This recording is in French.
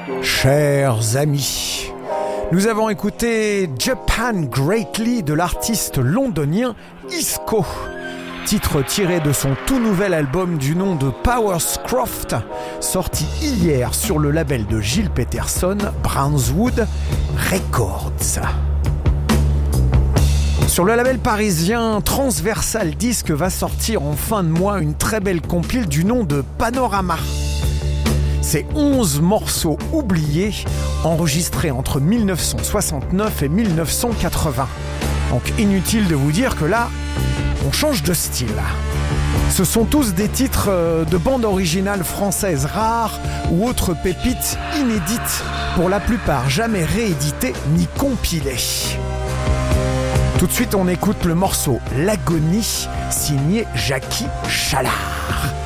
Chers amis, nous avons écouté Japan Greatly de l'artiste londonien Isco, titre tiré de son tout nouvel album du nom de Powerscroft, sorti hier sur le label de Gilles Peterson, Brownswood Records. Sur le label parisien Transversal Disc va sortir en fin de mois une très belle compile du nom de Panorama. C'est 11 morceaux oubliés enregistrés entre 1969 et 1980. Donc inutile de vous dire que là, on change de style. Ce sont tous des titres de bandes originales françaises rares ou autres pépites inédites, pour la plupart jamais rééditées ni compilées. Tout de suite, on écoute le morceau L'Agonie, signé Jackie Chalard.